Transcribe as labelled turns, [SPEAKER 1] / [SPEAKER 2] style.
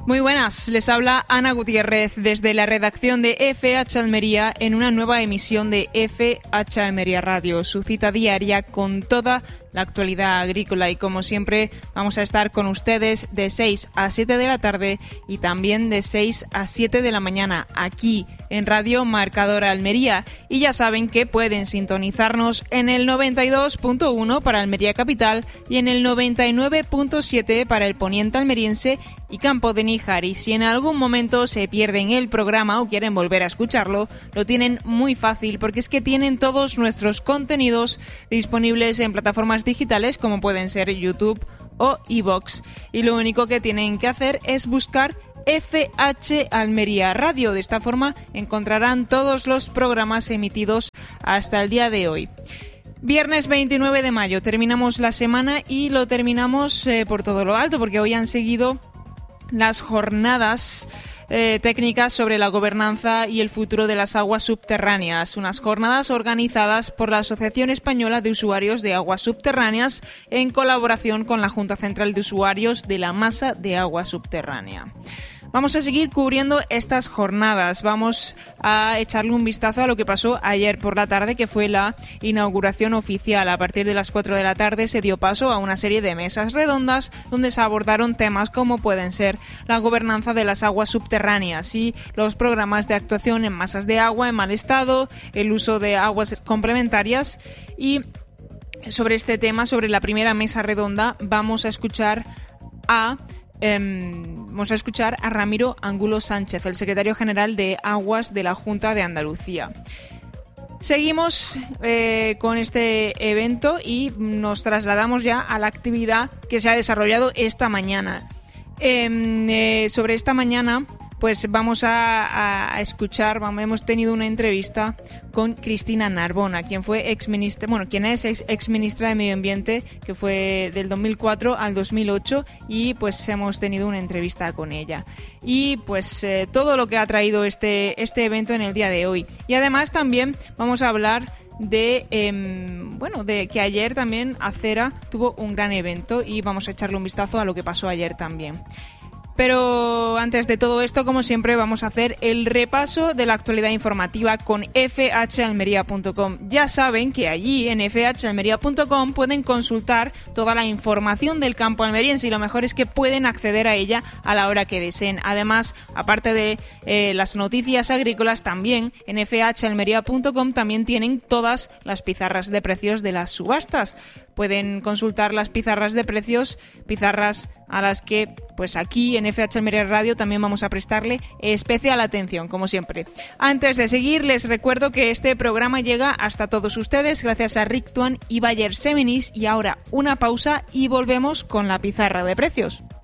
[SPEAKER 1] Muy buenas, les habla Ana Gutiérrez desde la redacción de FH Almería en una nueva emisión de FH Almería Radio, su cita diaria con toda la actualidad agrícola, y como siempre vamos a estar con ustedes de 6 a 7 de la tarde y también de 6 a 7 de la mañana aquí en Radio Marcador Almería, y ya saben que pueden sintonizarnos en el 92.1 para Almería Capital y en el 99.7 para el poniente almeriense y Campo de Níjar. Y si en algún momento se pierden el programa o quieren volver a escucharlo, lo tienen muy fácil, porque es que tienen todos nuestros contenidos disponibles en plataformas digitales como pueden ser YouTube o iVoox, y lo único que tienen que hacer es buscar FH Almería Radio. De esta forma encontrarán todos los programas emitidos hasta el día de hoy. Viernes 29 de mayo, terminamos la semana y lo terminamos por todo lo alto, porque hoy han seguido las jornadas técnicas sobre la gobernanza y el futuro de las aguas subterráneas, unas jornadas organizadas por la Asociación Española de Usuarios de Aguas Subterráneas en colaboración con la Junta Central de Usuarios de la Masa de Agua Subterránea. Vamos a seguir cubriendo estas jornadas. Vamos a echarle un vistazo a lo que pasó ayer por la tarde, que fue la inauguración oficial. A partir de las 4 de la tarde se dio paso a una serie de mesas redondas donde se abordaron temas como pueden ser la gobernanza de las aguas subterráneas y los programas de actuación en masas de agua en mal estado, el uso de aguas complementarias. Y sobre este tema, sobre la primera mesa redonda, vamos a escuchar a Ramiro Angulo Sánchez, el secretario general de Aguas de la Junta de Andalucía. Seguimos con este evento y nos trasladamos ya a la actividad que se ha desarrollado esta mañana. Sobre esta mañana, pues vamos a escuchar, hemos tenido una entrevista con Cristina Narbona, quien fue quien es exministra de Medio Ambiente, que fue del 2004 al 2008, y pues hemos tenido una entrevista con ella. Y pues todo lo que ha traído este evento en el día de hoy. Y además también vamos a hablar de que ayer también Acera tuvo un gran evento, y vamos a echarle un vistazo a lo que pasó ayer también. Pero antes de todo esto, como siempre, vamos a hacer el repaso de la actualidad informativa con fhalmería.com. Ya saben que allí en fhalmería.com pueden consultar toda la información del campo almeriense, y lo mejor es que pueden acceder a ella a la hora que deseen. Además, aparte de las noticias agrícolas, también en fhalmería.com también tienen todas las pizarras de precios de las subastas. Pueden consultar las pizarras de precios, pizarras a las que pues aquí en FH Almería Radio también vamos a prestarle especial atención, como siempre. Antes de seguir, les recuerdo que este programa llega hasta todos ustedes gracias a Rictuan y Bayer Seminis, y ahora una pausa y volvemos con la pizarra de precios.